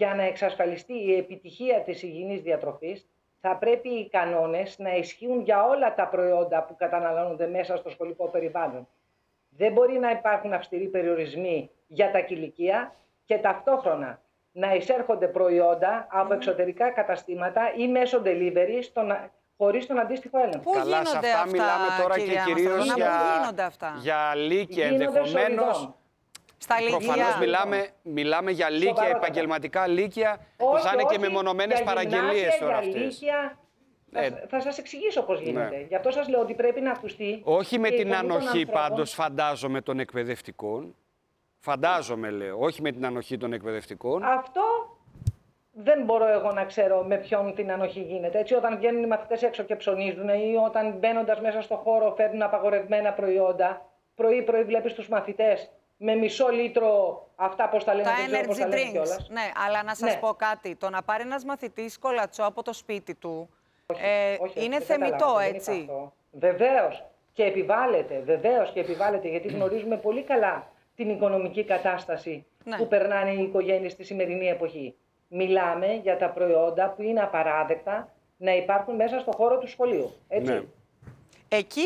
για να εξασφαλιστεί η επιτυχία της υγιεινής διατροφής, θα πρέπει οι κανόνες να ισχύουν για όλα τα προϊόντα που καταναλώνονται μέσα στο σχολικό περιβάλλον. Δεν μπορεί να υπάρχουν αυστηροί περιορισμοί για τα κηλικεία και ταυτόχρονα να εισέρχονται προϊόντα από εξωτερικά καταστήματα ή μέσω delivery χωρίς τον αντίστοιχο έλεγχο. Πού γίνονται σε αυτά αυτά, μιλάμε τώρα και κυρίως για λύκεια ενδεχομένως. Στα λύκεια. Προφανώς μιλάμε για λύκεια, επαγγελματικά λύκεια, που θα είναι και μεμονωμένες παραγγελίες τώρα αυτές. Θα σας εξηγήσω πώς γίνεται. Ναι. Γι' αυτό σας λέω ότι πρέπει να ακουστεί. Όχι με την ανοχή πάντως, φαντάζομαι, των εκπαιδευτικών. Φαντάζομαι, λέω. Όχι με την ανοχή των εκπαιδευτικών. Αυτό δεν μπορώ εγώ να ξέρω με ποιον την ανοχή γίνεται. Έτσι, όταν βγαίνουν οι μαθητές έξω και ψωνίζουν ή όταν μπαίνοντας μέσα στο χώρο φέρνουν απαγορευμένα προϊόντα, πρωί-πρωί βλέπεις τους μαθητές με μισό λίτρο αυτά, πώς τα λένε, τα δεν ξέρω πώς τα λένε κιόλας. Ναι, αλλά να σας πω κάτι. Το να πάρει ένας μαθητής κολατσό από το σπίτι του όχι, είναι θεμιτό, έτσι. Βεβαίως και επιβάλλεται, γιατί γνωρίζουμε πολύ καλά την οικονομική κατάσταση που περνάνε οι οικογένειες στη σημερινή εποχή. Μιλάμε για τα προϊόντα που είναι απαράδεκτα να υπάρχουν μέσα στο χώρο του σχολείου. Έτσι. Ναι. Εκεί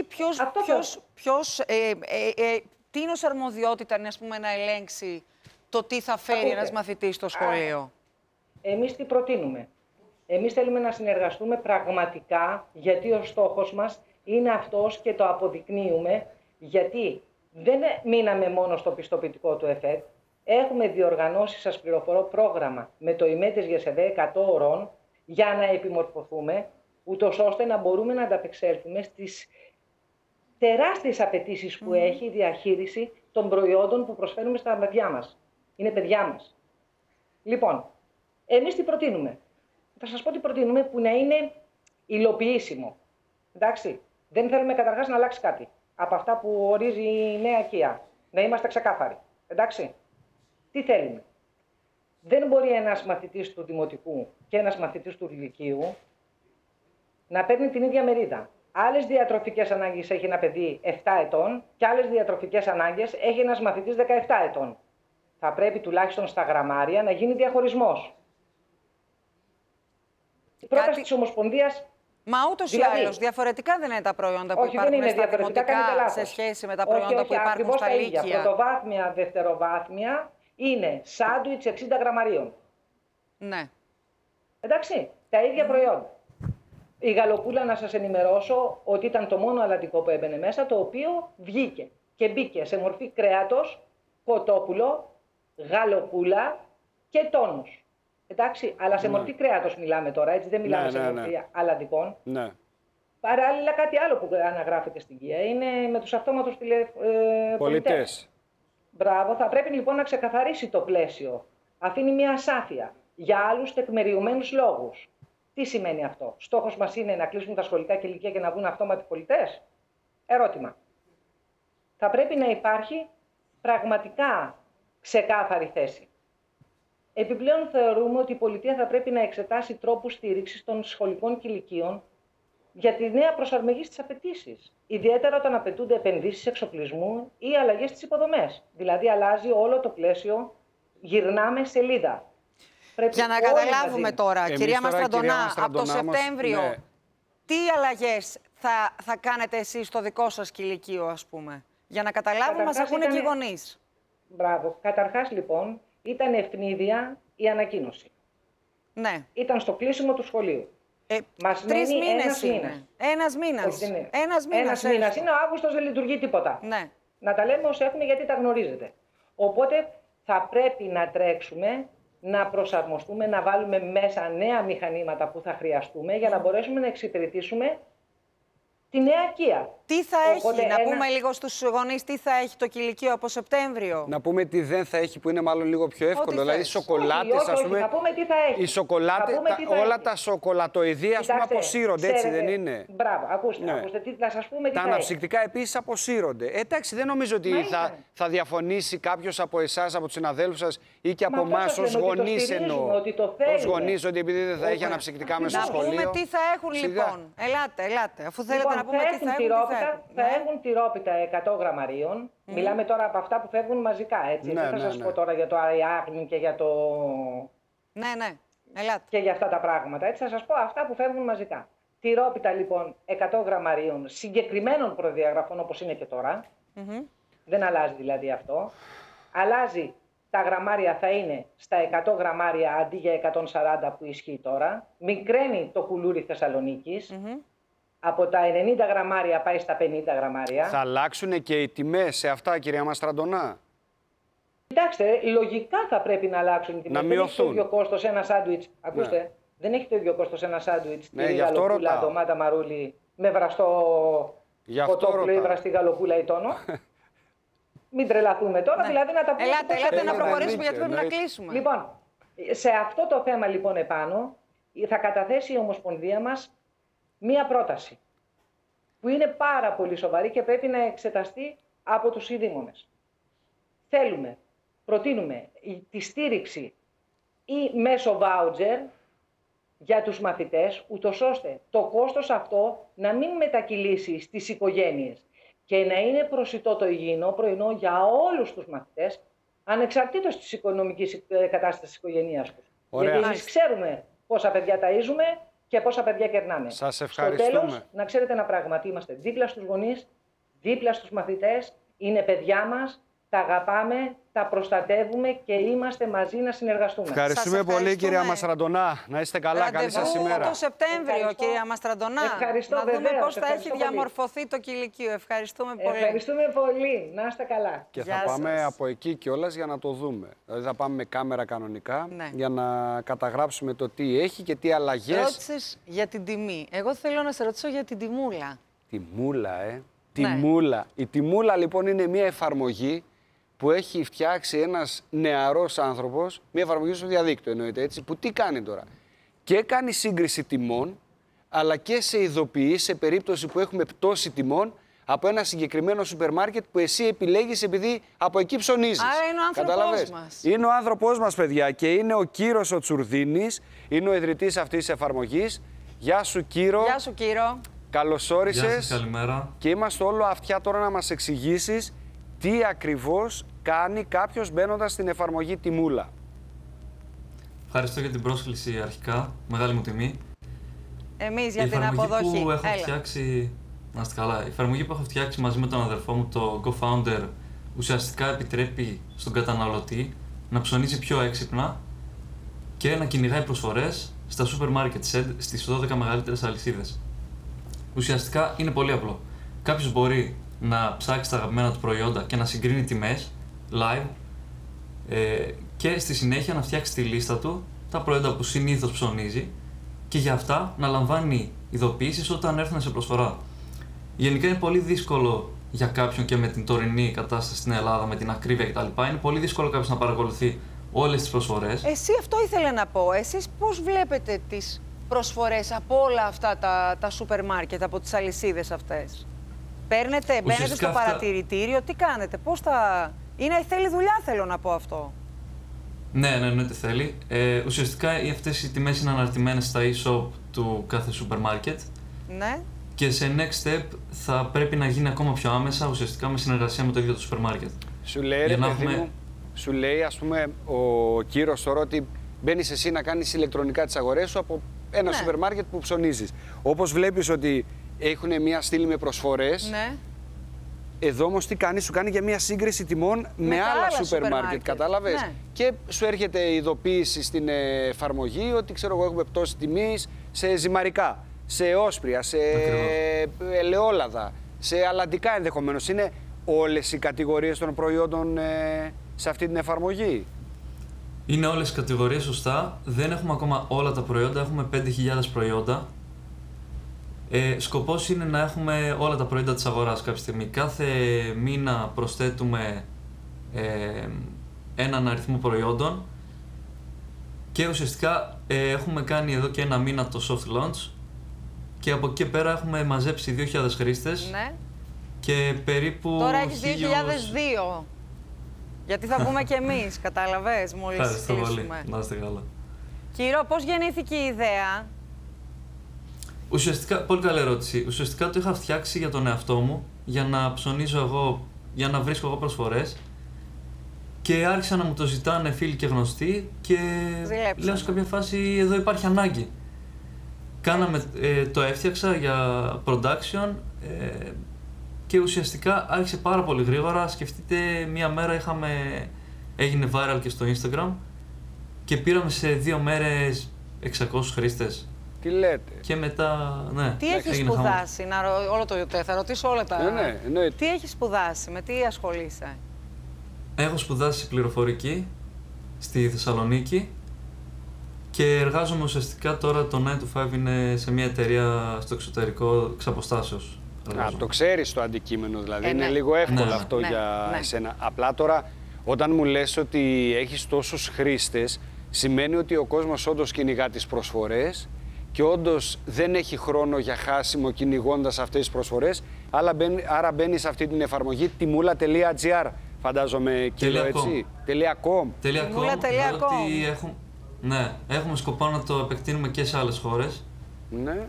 τι είναι ως αρμοδιότητα, ας πούμε, να ελέγξει το τι θα φέρει ένας μαθητής στο σχολείο? Εμείς τι προτείνουμε? Εμείς θέλουμε να συνεργαστούμε πραγματικά, γιατί ο στόχος μας είναι αυτός και το αποδεικνύουμε, γιατί δεν μείναμε μόνο στο πιστοποιητικό του ΕΦΕΤ. Έχουμε διοργανώσει, σας πληροφορώ, πρόγραμμα με το ΙΜΕΤΕΣ για σε 100 ωρών για να επιμορφωθούμε, ούτως ώστε να μπορούμε να ανταπεξέλθουμε στις τεράστιες απαιτήσεις που έχει η διαχείριση των προϊόντων που προσφέρουμε στα παιδιά μας. Είναι παιδιά μας. Λοιπόν, εμείς τι προτείνουμε? Θα σας πω τι προτείνουμε που να είναι υλοποιήσιμο. Εντάξει, δεν θέλουμε καταρχάς να αλλάξει κάτι από αυτά που ορίζει η νέα Kia. Να είμαστε ξεκάθαροι. Εντάξει, τι θέλουμε? Δεν μπορεί ένας μαθητής του δημοτικού και ένας μαθητής του λυκείου να παίρνει την ίδια μερίδα. Άλλες διατροφικές ανάγκες έχει ένα παιδί 7 ετών και άλλες διατροφικές ανάγκες έχει ένας μαθητής 17 ετών. Θα πρέπει τουλάχιστον στα γραμμάρια να γίνει διαχωρισμός. Η πρόταση της Ομοσπονδίας. Μα ούτως ή άλλως διαφορετικά δεν είναι τα προϊόντα που υπάρχουν στα δημοτικά σε σχέση με τα προϊόντα που υπάρχουν στα λύκεια. Πρωτοβάθμια, δευτεροβάθμια είναι σάντουιτς 60 γραμμαρίων. Ναι. Εντάξει, τα ίδια προϊόντα. Η γαλοπούλα, να σας ενημερώσω ότι ήταν το μόνο αλλαντικό που έμπαινε μέσα, το οποίο βγήκε και μπήκε σε μορφή κρέατος, κοτόπουλο, γαλοπούλα και τόνους. Εντάξει, αλλά σε μορφή κρέατος μιλάμε τώρα, έτσι δεν μιλάμε σε μορφή αλλαντικών. Ναι. Παράλληλα, κάτι άλλο που αναγράφεται στην Kia είναι με τους αυτόματους πολιτές. Μπράβο, θα πρέπει λοιπόν να ξεκαθαρίσει το πλαίσιο. Αφήνει μια ασάφεια για άλλους τεκμεριωμένους λόγους. Τι σημαίνει αυτό? Στόχος μας είναι να κλείσουν τα σχολικά κηλικεία και να βγουν αυτόματοι πολιτές? Ερώτημα. Θα πρέπει να υπάρχει πραγματικά ξεκάθαρη θέση. Επιπλέον θεωρούμε ότι η πολιτεία θα πρέπει να εξετάσει τρόπους στήριξης των σχολικών κηλικείων για τη νέα προσαρμογή στις απαιτήσεις. Ιδιαίτερα όταν απαιτούνται επενδύσεις εξοπλισμού ή αλλαγές στις υποδομές. Δηλαδή αλλάζει όλο το πλαίσιο, γυρνάμε σελίδα. Για να καταλάβουμε τώρα, κυρία Μαστραντονά, από το Σεπτέμβριο, τι αλλαγές θα κάνετε εσείς στο δικό σας κηλικείο, ας πούμε? Για να καταλάβουμε, μας ακούνε και οι γονείς. Μπράβο. Καταρχάς, λοιπόν, ήταν ευνίδια η ανακοίνωση. Ναι. Ήταν στο κλείσιμο του σχολείου. 3 μήνες είναι. Ένας μήνας. Ένας μήνας είναι. Ο Αύγουστος δεν λειτουργεί τίποτα. Ναι. Να τα λέμε ως έχουν, γιατί τα γνωρίζετε. Οπότε θα πρέπει να τρέξουμε, να προσαρμοστούμε, να βάλουμε μέσα νέα μηχανήματα που θα χρειαστούμε για να μπορέσουμε να εξυπηρετήσουμε τη νέα Kia. Τι θα έχει, να πούμε λίγο στους γονείς, τι θα έχει το κηλικείο από Σεπτέμβριο? Να πούμε τι δεν θα έχει, που είναι μάλλον λίγο πιο εύκολο. Δηλαδή, σοκολάτες, ας πούμε. Θα πούμε τι θα έχει. Οι σοκολάτες, όλα τα σοκολατοειδή, ας πούμε, αποσύρονται, έτσι δεν είναι? Μπράβο, ακούστε, να σας πούμε τι θα έχει. Τα αναψυκτικά επίσης αποσύρονται. Εντάξει, δεν νομίζω ότι θα διαφωνήσει κάποιος από εσάς, από τους συναδέλφους σας ή και από εμάς ως γονείς εννοώ. Ως γονείς, ότι επειδή δεν θα έχει αναψυκτικά μέσα στο σχολείο. Να πούμε τι θα έχουν, λοιπόν. Ελάτε, αφού θέλετε να πούμε τι θα έχουν. Θα έχουν τυρόπιτα 100 γραμμαρίων. Μιλάμε τώρα από αυτά που φεύγουν μαζικά, έτσι. Δεν θα σας πω τώρα για το Ariadne και για το Ναι, ναι. Ελάτε. Και για αυτά τα πράγματα. Έτσι θα σας πω αυτά που φεύγουν μαζικά. Τυρόπιτα λοιπόν 100 γραμμαρίων συγκεκριμένων προδιαγραφών όπως είναι και τώρα. Δεν αλλάζει δηλαδή αυτό. Αλλάζει, τα γραμμάρια θα είναι στα 100 γραμμάρια αντί για 140 που ισχύει τώρα. Μικραίνει το κουλούρι Θεσσαλονίκης. Από τα 90 γραμμάρια πάει στα 50 γραμμάρια. Θα αλλάξουν και οι τιμές σε αυτά, κυρία Μαστραντονά? Κοιτάξτε, λογικά θα πρέπει να αλλάξουν οι τιμές. Να δεν μειωθούν. έχει το ίδιο κόστος ένα σάντουιτς. Ακούστε, ναι. Δεν έχει το ίδιο κόστος ένα σάντουιτς. Ναι, γι' αυτό ρωτάω. Ντομάτα, μαρούλι, με βραστό κοτόπουλο ή βραστή γαλοπούλα ή τόνο. Μην τρελαθούμε τώρα, ναι. Δηλαδή να τα πούμε. Ελάτε να προχωρήσουμε γιατί πρέπει να κλείσουμε. Λοιπόν, σε αυτό το θέμα λοιπόν επάνω θα καταθέσει η Ομοσπονδία μας μία πρόταση που είναι πάρα πολύ σοβαρή και πρέπει να εξεταστεί από τους ειδήμονες. Προτείνουμε τη στήριξη ή μέσω βάουτζερ για τους μαθητές, ούτως ώστε το κόστος αυτό να μην μετακυλήσει στις οικογένειες και να είναι προσιτό το υγιεινό πρωινό για όλους τους μαθητές, ανεξαρτήτως της οικονομικής κατάστασης της οικογένειας τους. Ωραία. Γιατί εμείς ξέρουμε πόσα παιδιά ταΐζουμε και πόσα παιδιά κερνάμε. Σας ευχαριστούμε. Στο τέλος, να ξέρετε ένα πράγμα, ότι είμαστε δίπλα στους γονείς, δίπλα στους μαθητές, είναι παιδιά μας, τα αγαπάμε, τα προστατεύουμε και είμαστε μαζί να συνεργαστούμε. Ευχαριστούμε πολύ, κυρία Μαστραντονά. Να είστε καλά, καλή σας ημέρα. Το Σεπτέμβριο, κυρία Μαστραντονά. Ευχαριστώ, να δούμε βεβαίως, πώς θα έχει διαμορφωθεί το κηλικείο. Ευχαριστούμε πολύ. Ευχαριστούμε πολύ. Να είστε καλά. Και θα πάμε από εκεί κιόλας για να το δούμε. Δηλαδή θα πάμε με κάμερα κανονικά, για να καταγράψουμε το τι έχει και τι αλλαγές. Ρώτησες για την τιμή. Εγώ θέλω να σε ρωτήσω για την τιμούλα. Τιμούλα, Τιμούλα. Η Τιμούλα λοιπόν είναι μια εφαρμογή που έχει φτιάξει ένας νεαρός άνθρωπος, μια εφαρμογή στο διαδίκτυο εννοείται έτσι, που τι κάνει τώρα? Και κάνει σύγκριση τιμών, αλλά και σε ειδοποιεί σε περίπτωση που έχουμε πτώση τιμών από ένα συγκεκριμένο σούπερ μάρκετ που εσύ επιλέγεις επειδή από εκεί ψωνίζεις. Άρα είναι ο άνθρωπός μας. Είναι ο άνθρωπός μας, παιδιά, και είναι ο Κύρος ο Τσουρδίνης, είναι ο ιδρυτής αυτής της εφαρμογής. Γεια σου, Κύρο. Γεια σου, Κύρο. Καλώς όρισες. Γεια σας, καλημέρα. Και είμαστε όλο αυτιά τώρα να μας εξηγήσεις τι ακριβώς κάνει κάποιος μπαίνοντας στην εφαρμογή Τιμούλα. Ευχαριστώ για την πρόσκληση αρχικά. Μεγάλη μου τιμή. Εμείς για την αποδοχή. Η εφαρμογή που έχω φτιάξει... Να είστε καλά. Η εφαρμογή που έχω φτιάξει μαζί με τον αδερφό μου, το Co-Founder, ουσιαστικά επιτρέπει στον καταναλωτή να ψωνίζει πιο έξυπνα και να κυνηγάει προσφορές στα σούπερ μάρκετ στις 12 μεγαλύτερες αλυσίδες. Ουσιαστικά είναι πολύ απλό. Κάποιος μπορεί να ψάξει τα αγαπημένα του προϊόντα και να συγκρίνει τιμές live και στη συνέχεια να φτιάξει τη λίστα του τα προϊόντα που συνήθως ψωνίζει και για αυτά να λαμβάνει ειδοποιήσεις όταν έρθουν σε προσφορά. Γενικά είναι πολύ δύσκολο για κάποιον και με την τωρινή κατάσταση στην Ελλάδα, με την ακρίβεια κτλ. Είναι πολύ δύσκολο κάποιος να παρακολουθεί όλες τις προσφορές. Εσύ αυτό ήθελα να πω. Εσείς πώς βλέπετε τις προσφορές από όλα αυτά τα σούπερ μάρκετ, από τις αλυσίδες αυτές? Μπαίνετε στο παρατηρητήριο, τι κάνετε, πώς θα... θέλει δουλειά, θέλω να πω αυτό. Ναι, εννοείται θέλει. Ουσιαστικά αυτές οι τιμές είναι αναρτημένες στα e-shop του κάθε σούπερ μάρκετ. Ναι. Και σε next step θα πρέπει να γίνει ακόμα πιο άμεσα, ουσιαστικά με συνεργασία με το ίδιο το σούπερ μάρκετ. Σου λέει, ρε παιδί μου, σου λέει ας πούμε ο Κύρος τώρα ότι μπαίνεις εσύ να κάνεις ηλεκτρονικά τις αγορές σου από ένα σούπερ μάρκετ που ψωνίζεις. Όπως βλέπεις ότι έχουν μια στήλη με προσφορές. Ναι. Εδώ όμως τι κάνει, σου κάνει για μια σύγκριση τιμών με άλλα σούπερ μάρκετ. Κατάλαβες. Ναι. Και σου έρχεται ειδοποίηση στην εφαρμογή ότι ξέρω εγώ έχουμε πτώση τιμής σε ζυμαρικά, σε όσπρια, σε ελαιόλαδα, σε αλαντικά ενδεχομένως. Είναι όλες οι κατηγορίες των προϊόντων σε αυτή την εφαρμογή? Είναι όλες οι κατηγορίες, σωστά. Δεν έχουμε ακόμα όλα τα προϊόντα, έχουμε 5.000 προϊόντα. Σκοπός είναι να έχουμε όλα τα προϊόντα της αγοράς κάποια στιγμή. Κάθε μήνα προσθέτουμε έναν αριθμό προϊόντων και ουσιαστικά έχουμε κάνει εδώ και ένα μήνα το soft launch και από εκεί πέρα έχουμε μαζέψει 2.000 χρήστες και περίπου... Τώρα έχεις 2.002. Γιατί θα βγούμε κι εμείς, κατάλαβες, μόλις κλείσουμε. Ευχαριστώ πολύ. Να είστε καλά. Κύριο, πώς γεννήθηκε η ιδέα? Ουσιαστικά, πολύ καλή ερώτηση. Ουσιαστικά το είχα φτιάξει για τον εαυτό μου, για να ψωνίζω εγώ, για να βρίσκω εγώ προσφορές. Και άρχισαν να μου το ζητάνε φίλοι και γνωστοί και λέω σε κάποια φάση εδώ υπάρχει ανάγκη. Το έφτιαξα για production και ουσιαστικά άρχισε πάρα πολύ γρήγορα. Σκεφτείτε, μία μέρα έγινε viral και στο Instagram και πήραμε σε 2 μέρες 600 χρήστες. Τι λέτε. Και μετά, ναι. Τι έχεις σπουδάσει, θα ρωτήσω όλα τα... Ναι. Τι έχεις σπουδάσει, με τι ασχολείσαι? Έχω σπουδάσει πληροφορική στη Θεσσαλονίκη και εργάζομαι ουσιαστικά τώρα το 9 to 5 είναι σε μια εταιρεία στο εξωτερικό εξ αποστάσεως. Το ξέρεις το αντικείμενο δηλαδή, είναι λίγο εύκολο αυτό για εσένα. Απλά τώρα όταν μου λες ότι έχεις τόσους χρήστες, σημαίνει ότι ο κόσμος όντως κυνηγά τις προσφορές και όντως δεν έχει χρόνο για χάσιμο κυνηγώντας αυτές τις προσφορές, άρα μπαίνει σε αυτή την εφαρμογή timula.gr, φαντάζομαι και λέω έτσι. .com. Ναι, έχουμε σκοπό να το επεκτείνουμε και σε άλλες χώρες. Ναι.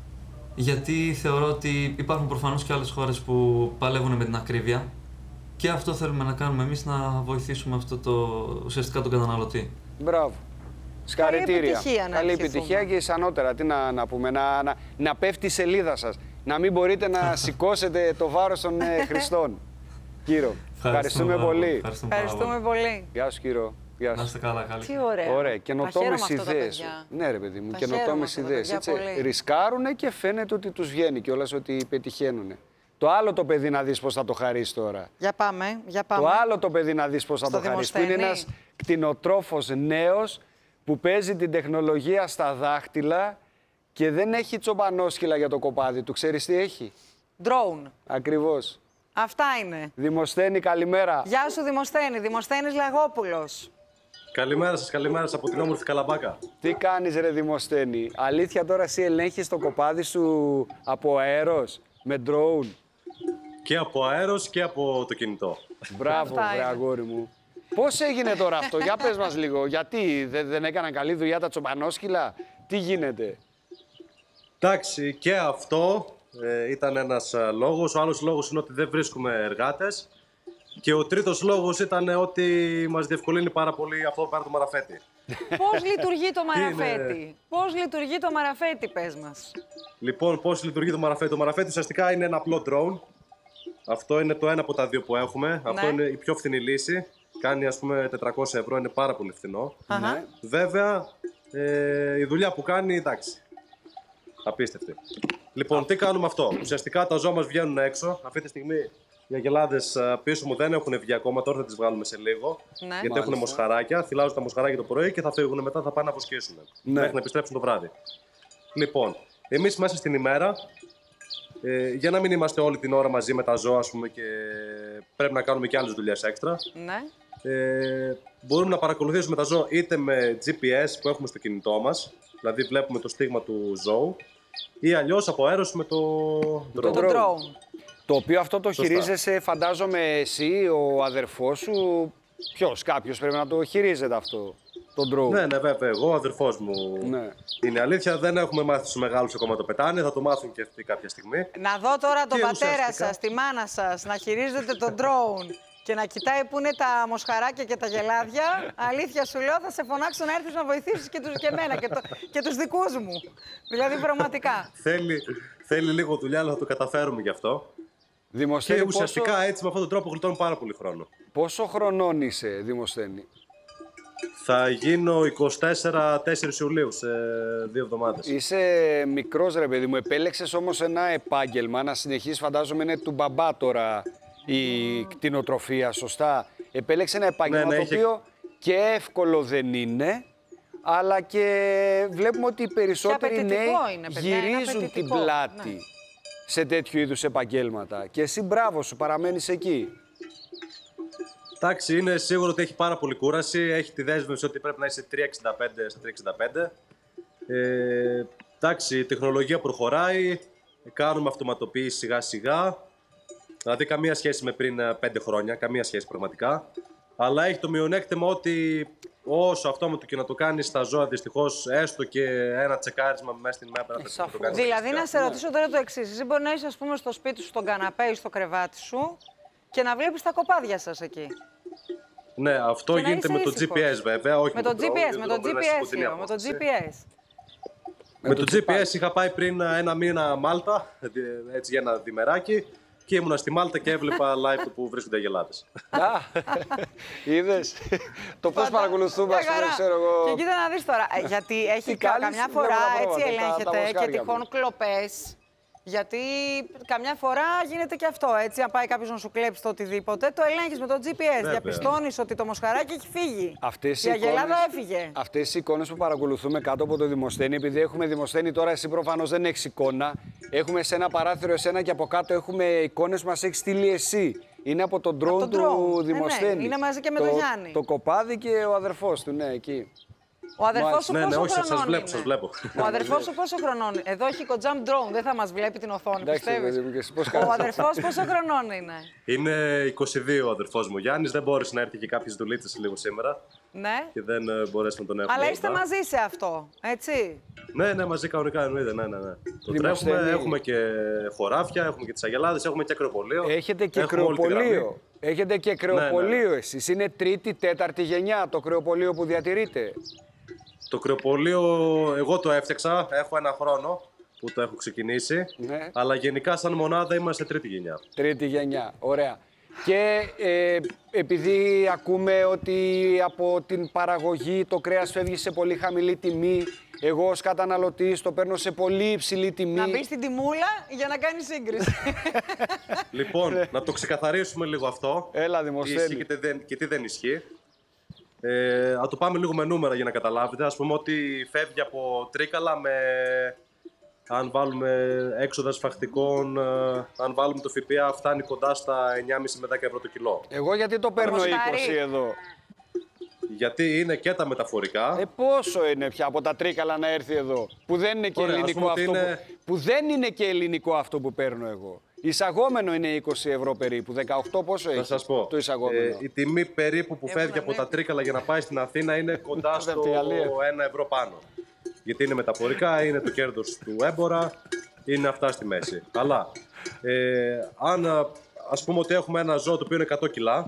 Γιατί θεωρώ ότι υπάρχουν προφανώς και άλλες χώρες που παλεύουν με την ακρίβεια και αυτό θέλουμε να κάνουμε εμείς, να βοηθήσουμε ουσιαστικά τον καταναλωτή. Μπράβο. Συγχαρητήρια. Καλή επιτυχία και ισανότερα. Τι να πούμε, να πέφτει η σελίδα σας. Να μην μπορείτε να σηκώσετε το βάρος των χρηστών. Κύρο, ευχαριστούμε πολύ. Ευχαριστούμε πολύ. Γεια σου, Κύρο. Να είστε καλά, καλή. Τι ωραία. Ωραία, καινοτόμες ιδέες. Ναι, ρε παιδί μου, καινοτόμες ιδέες. Ρισκάρουνε και φαίνεται ότι τους βγαίνει κιόλας, ότι πετυχαίνουν. Το άλλο το παιδί να δεις πώς θα το χαρίσει τώρα. Για πάμε. Το άλλο το παιδί να δεις πώς θα το χαρίσει. Που είναι ένας κτηνοτρόφος νέος που παίζει την τεχνολογία στα δάχτυλα και δεν έχει τσομπανόσκυλα για το κοπάδι του. Ξέρεις τι έχει? Drone. Ακριβώς. Αυτά είναι. Δημοσθένη, καλημέρα. Γεια σου, Δημοσθένη. Δημοσθένης Λαγόπουλος. Καλημέρα σας από την όμορφη Καλαμπάκα. Τι κάνεις ρε Δημοσθένη? Αλήθεια τώρα εσύ ελέγχεις το κοπάδι σου από αέρος, με drone? Και από αέρος και από το κινητό. Μπράβο, βρε αγόρι μου. Πώς έγινε τώρα αυτό, για πες μας λίγο, γιατί δεν έκαναν καλή δουλειά τα τσομπανόσκυλα, τι γίνεται? Εντάξει, και αυτό ήταν ένας λόγος. Ο άλλος λόγος είναι ότι δεν βρίσκουμε εργάτες. Και ο τρίτος λόγος ήταν ότι μας διευκολύνει πάρα πολύ αυτό πέρα το μαραφέτη. Πώς λειτουργεί το μαραφέτη? Πώς λειτουργεί το μαραφέτη, πες μας. Λοιπόν, πώς λειτουργεί το μαραφέτη? Το μαραφέτη ουσιαστικά είναι ένα απλό drone. Αυτό είναι το ένα από τα δύο που έχουμε. Ναι. Αυτό είναι η πιο φθηνή λύση. Κάνει ας πούμε 400 ευρώ, είναι πάρα πολύ φθηνό. Ναι. Βέβαια, η δουλειά που κάνει, εντάξει, απίστευτη. Λοιπόν, τι κάνουμε αυτό? Ουσιαστικά τα ζώα μας βγαίνουν έξω. Αυτή τη στιγμή οι αγελάδες πίσω μου δεν έχουν βγει ακόμα, τώρα θα τις βγάλουμε σε λίγο. Ναι. Γιατί έχουν μοσχαράκια, θυλάζουν τα μοσχαράκια το πρωί και θα φύγουν μετά, θα πάνε να βοσκήσουν. Ναι. Μέχρι να επιστρέψουν το βράδυ. Λοιπόν, εμείς μέσα στην ημέρα, για να μην είμαστε όλη την ώρα μαζί με τα ζώα, ας πούμε, και πρέπει να κάνουμε και άλλες δουλειές έξτρα. Ναι. Μπορούμε να παρακολουθήσουμε τα ζώα είτε με GPS που έχουμε στο κινητό μας, δηλαδή βλέπουμε το στίγμα του ζώου, ή αλλιώς από αέρος με το drone. Το οποίο αυτό το χειρίζεσαι, φαντάζομαι, εσύ, ο αδερφός σου, κάποιος πρέπει να το χειρίζεται αυτό, το drone. Ναι, βέβαια, εγώ, ο αδερφός μου. Ναι. Είναι αλήθεια, δεν έχουμε μάθει τους μεγάλους ακόμα το πετάνε, θα το μάθουν και αυτοί κάποια στιγμή. Να δω τώρα τον πατέρα σας, τη μάνα σας, να χειρίζεται το drone και να κοιτάει που είναι τα μοσχαράκια και τα γελάδια. Αλήθεια σου λέω, θα σε φωνάξω να έρθεις να βοηθήσεις και εμένα και τους δικούς μου. Δηλαδή, πραγματικά. Θέλει λίγο δουλειά, αλλά θα το καταφέρουμε γι' αυτό. Δημοσθένη, και ουσιαστικά έτσι με αυτόν τον τρόπο γλιτώνουμε πάρα πολύ χρόνο. Πόσο χρονών είσαι, Δημοσθένη? Θα γίνω 24 Ιουλίου σε 2 εβδομάδες. Είσαι μικρός ρε παιδί μου, επέλεξες όμως ένα επάγγελμα να συνεχίσεις, φαντάζομαι είναι του μπαμπά τώρα η κτηνοτροφία, σωστά? Επέλεξε ένα επάγγελμα το οποίο και εύκολο δεν είναι, αλλά και βλέπουμε ότι οι περισσότεροι νέοι γυρίζουν την πλάτη σε τέτοιου είδους επαγγέλματα. Και εσύ μπράβο σου, παραμένεις εκεί. Εντάξει, είναι σίγουρο ότι έχει πάρα πολύ κούραση. Έχει τη δέσμευση ότι πρέπει να είσαι 365 στα 365. Εντάξει, η τεχνολογία προχωράει. Κάνουμε αυτοματοποίηση σιγά σιγά. Δηλαδή, καμία σχέση με πριν 5 χρόνια. Καμία σχέση πραγματικά. Αλλά έχει το μειονέκτημα ότι όσο αυτόματο και να το κάνει στα ζώα, δυστυχώς έστω και ένα τσεκάρισμα μέσα στην ημέρα πρέπει να το κάνει. Δηλαδή, να σε ρωτήσω τώρα το εξής. Εσύ μπορεί να είσαι, ας πούμε, στο σπίτι σου, στον καναπέ ή στο κρεβάτι σου και να βλέπεις τα κοπάδια σας εκεί. Ναι, αυτό γίνεται με το GPS βέβαια, όχι με το GPS. Με το GPS. Με το GPS είχα πάει πριν ένα μήνα Μάλτα, έτσι για ένα διμεράκι. Και ήμουνα στη Μάλτα και έβλεπα live που βρίσκονται οι αγελάδες. Είδες το πώς παρακολουθούμε, ας πούμε, ξέρω εγώ. Και κοίτα να δεις τώρα, γιατί έχει καμιά φορά έτσι ελέγχεται και τυχόν κλοπές. Γιατί καμιά φορά γίνεται και αυτό, έτσι, αν πάει κάποιος να σου κλέψει το οτιδήποτε, το ελέγχεις με το GPS, διαπιστώνεις ότι το μοσχαράκι έχει φύγει. Η αγελάδα έφυγε. Αυτές οι εικόνες που παρακολουθούμε κάτω από το Δημοσθένη, επειδή έχουμε Δημοσθένη τώρα, εσύ προφανώς δεν έχεις εικόνα, έχουμε σε ένα παράθυρο εσένα και από κάτω έχουμε εικόνες που μας έχεις στείλει εσύ. Είναι από τον drone του Δημοσθένη. Ναι, είναι μαζί και με τον Γιάννη. Το κοπάδι και ο αδερφός του, ναι, εκεί. Ο αδερφός σου πόσο χρονών είναι? Σας βλέπω. Ο αδερφός σου πόσο χρονών? Εδώ έχει jump drone, δεν θα μας βλέπει την οθόνη, πιστεύεις? Ο αδερφός πόσο χρονών είναι? Είναι 22 ο αδερφός μου Γιάννης, δεν μπόρεσε να έρθει και κάποιες δουλίτσες λίγο σήμερα. Ναι. Και δεν μπορέσαμε να τον έχουμε. Αλλά είστε μαζί σε αυτό, έτσι? Ναι, μαζί κανονικά εννοείται, ναι. Το τρέχουμε, έχουμε και χωράφια, έχουμε και τις αγελάδες, έχουμε και ακροπολείο. Έχετε και κρεοπολείο. Έχετε και κρεοπολείο εσείς. Είναι τρίτη, τέταρτη γενιά το κρεοπολείο που διατηρείτε. Το κρεοπολείο εγώ το έφτιαξα, έχω ένα χρόνο που το έχω ξεκινήσει. Ναι. Αλλά γενικά σαν μονάδα είμαστε τρίτη γενιά. Τρίτη γενιά, ωραία. Και επειδή ακούμε ότι από την παραγωγή το κρέας φεύγει σε πολύ χαμηλή τιμή, εγώ ως καταναλωτής το παίρνω σε πολύ υψηλή τιμή. Να μπει στην τιμούλα για να κάνει σύγκριση. Λοιπόν, να το ξεκαθαρίσουμε λίγο αυτό. Έλα, Δημοσθένη. Τι ισχύει και τι δεν ισχύει. Θα το πάμε λίγο με νούμερα για να καταλάβετε. Ας πούμε ότι φεύγει από Τρίκαλα με... Αν βάλουμε έξοδα σφαχτικών, αν βάλουμε το ΦΠΑ, φτάνει κοντά στα 9,5 με 10 ευρώ το κιλό. Εγώ γιατί το παίρνω 20 εδώ? Γιατί είναι και τα μεταφορικά. Πόσο είναι πια από τα Τρίκαλα να έρθει εδώ, που δεν είναι και ελληνικό αυτό που δεν είναι και ελληνικό αυτό που παίρνω εγώ. Εισαγόμενο είναι 20 ευρώ περίπου. 18 πόσο έχει? Θα σας πω. Το εισαγόμενο. Η τιμή περίπου που φεύγει από τα Τρίκαλα για να πάει στην Αθήνα είναι κοντά στο 1 ευρώ πάνω. Γιατί είναι μεταφορικά, είναι το κέρδος του έμπορα, είναι αυτά στη μέση. Αλλά αν ας πούμε ότι έχουμε ένα ζώο το οποίο είναι 100 κιλά,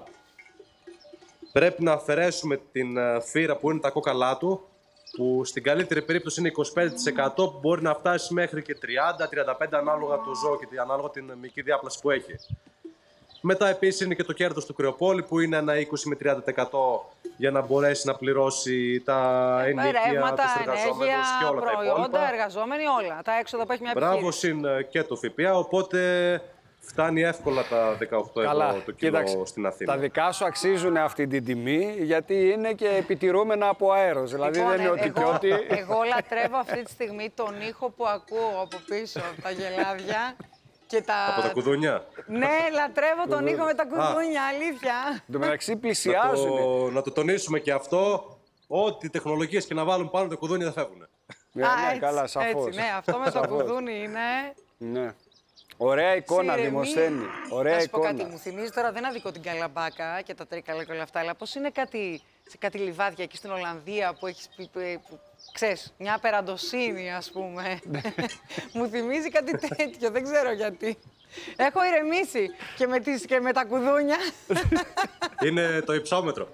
πρέπει να αφαιρέσουμε την φύρα που είναι τα κόκαλά του, που στην καλύτερη περίπτωση είναι 25%, που μπορεί να φτάσει μέχρι και 30-35% ανάλογα το ζώο και ανάλογα την μυϊκή διάπλαση που έχει. Μετά επίσης είναι και το κέρδος του κρεοπόλη που είναι ένα 20 με 30% για να μπορέσει να πληρώσει τα ενοικία, τους εργαζόμενους και όλα τα υπόλοιπα. Προϊόντα, εργαζόμενοι, όλα. Τα έξοδα που έχει μια επιχείρηση. Μπράβο, συν και το ΦΠΑ, οπότε φτάνει εύκολα τα 18 ευρώ το κιλό στην Αθήνα. Τα δικά σου αξίζουν αυτή την τιμή, γιατί είναι και επιτηρούμενα από αέρος. Δηλαδή δεν είναι ότι και ότι... Εγώ λατρεύω αυτή τη στιγμή τον ήχο που ακούω από πίσω, από τα γελάδια. Από τα κουδούνια. Ναι, λατρεύω τον ήχο με τα κουδούνια, αλήθεια. Εν τω μεταξύ πλησιάζουν. Να το τονίσουμε και αυτό, ό,τι τεχνολογίες και να βάλουν πάνω τα κουδούνια θα φεύγουν. Ναι, καλά, σαφώς. Έτσι, ναι, αυτό με το κουδούνι είναι... Ναι. Ωραία εικόνα, Δημοσθένη. Ωραία εικόνα. Να σου πω κάτι, μου θυμίζει τώρα, δεν αδικώ την Καλαμπάκα και τα Τρίκαλα και όλα αυτά, αλλά πώς είναι σε κάτι λιβάδια εκεί στην Ολλανδία που έχεις πει, ξέρεις, μια περαντοσύνη, ας πούμε. Μου θυμίζει κάτι τέτοιο, δεν ξέρω γιατί. Έχω ηρεμήσει και με τα κουδούνια. Είναι το υψόμετρο.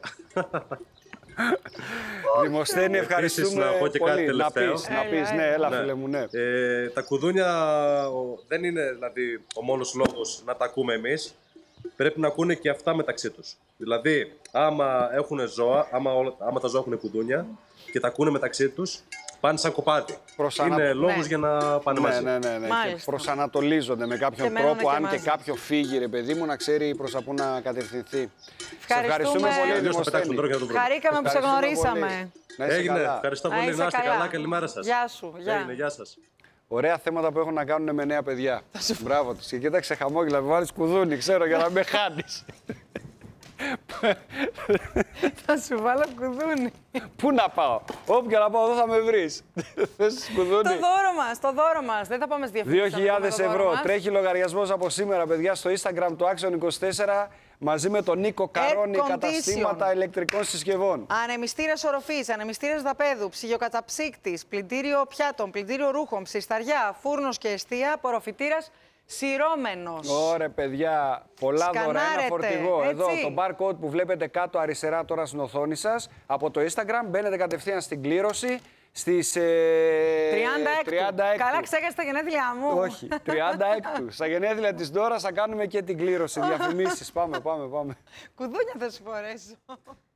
Δημοσθένη, ευχαριστούμε να πω και πολύ. Κάτι τελευταίο. Να πεις, ναι, έλα φίλε μου, ναι. Τα κουδούνια δεν είναι δηλαδή ο μόνος λόγος να τα ακούμε εμείς. Πρέπει να ακούνε και αυτά μεταξύ τους. Δηλαδή, άμα έχουν ζώα, άμα τα ζώα έχουν κουδούνια και τα ακούνε μεταξύ τους, πάνε σαν κοπάδι. Είναι λόγος για να πάνε μαζί. Ναι. Και προσανατολίζονται με κάποιον τρόπο, αν και κάποιο φύγει, ρε παιδί μου, να ξέρει προς τα πού να κατευθυνθεί. Ευχαριστούμε πολύ, Δημοσθένη. Χαρήκαμε που σε γνωρίσαμε. Έγινε. Ευχαριστώ πολύ. Να είστε καλά. Καλημέρα σας. Γεια σου. Γεια σας. Ωραία θέματα που έχουν να κάνουν με νέα παιδιά. Μπράβο τους. Και κοίταξε χαμόγελα, με βάλεις κουδούνι, ξέρω, για να με χάνεις. Θα σου βάλω κουδούνι. Πού να πάω? Όπου και να πάω, εδώ θα με βρεις. Θες κουδούνι? Το δώρο μας. Δεν θα πάμε στη διαφήμιση. 2.000 ευρώ. Τρέχει λογαριασμός από σήμερα, παιδιά, στο Instagram του Action24 μαζί με τον Νίκο Καρόνι, καταστήματα ηλεκτρικών συσκευών. Ανεμιστήρες οροφής, ανεμιστήρες δαπέδου, ψυγειοκαταψύκτης, πλυντήριο πιάτων, πλυντήριο ρούχων, ψισταριά, φούρνος και εστία, απορροφητήρας Σειρώμενος. Ωραία, παιδιά. Πολλά δώρα, ένα φορτηγό. Έτσι. Εδώ το barcode που βλέπετε κάτω αριστερά τώρα στην οθόνη σας. Από το Instagram μπαίνετε κατευθείαν στην κλήρωση. Στις 36. Καλά ξέχασε τα γενέθλιά μου. Όχι, 36. Στα γενέθλια της Ντόρας θα κάνουμε και την κλήρωση. Διαφημίσεις. Πάμε. Κουδούνια θα σου φορέσω.